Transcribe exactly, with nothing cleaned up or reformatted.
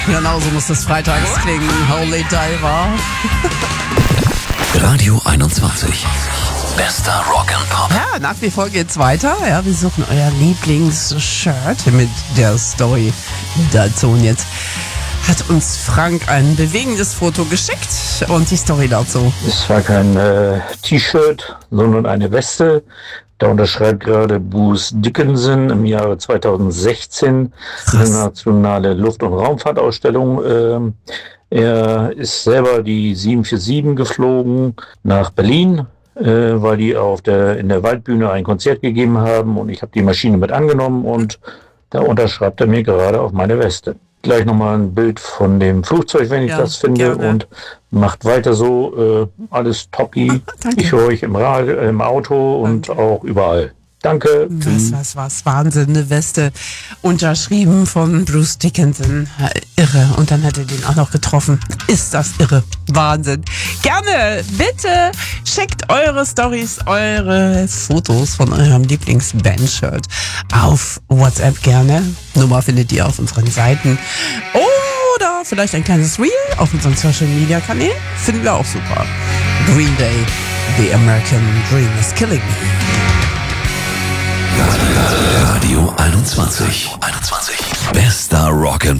Genau so muss das freitags klingen. Holy Diver. Radio einundzwanzig. Bester Rock and Pop. Ja, nach wie vor geht's weiter. Ja, wir suchen euer Lieblingsshirt mit der Story dazu. Und jetzt hat uns Frank ein bewegendes Foto geschickt und die Story dazu. Es war kein äh, T-Shirt, sondern eine Weste. Da unterschreibt gerade Bruce Dickinson im Jahre zweitausendsechzehn eine nationale Luft- und Raumfahrtausstellung. Ähm, er ist selber die sieben vier sieben geflogen nach Berlin, äh, weil die auf der, in der Waldbühne ein Konzert gegeben haben und ich habe die Maschine mit angenommen und da unterschreibt er mir gerade auf meine Weste. Gleich nochmal ein Bild von dem Flugzeug, wenn ich ja, das finde, gerne. Und macht weiter so, äh, alles toppi. Ich höre euch im Radio, äh, im Auto und Danke. auch überall. Danke. Was, was, was, Wahnsinn, eine Weste, unterschrieben von Bruce Dickinson, irre, und dann hat er den auch noch getroffen, ist das irre, Wahnsinn. Gerne, bitte schickt eure Storys, eure Fotos von eurem Lieblings-Band-Shirt auf WhatsApp gerne, Nummer findet ihr auf unseren Seiten, oder vielleicht ein kleines Reel auf unseren Social-Media-Kanälen, finden wir auch super. Green Day, The American Dream is Killing Me. Radio einundzwanzig. einundzwanzig. Bester Rock and